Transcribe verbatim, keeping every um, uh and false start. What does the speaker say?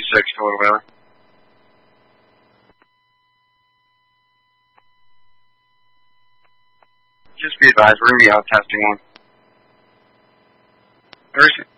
six to Little Whaler. Just be advised, we're going to be out testing one. Thursday.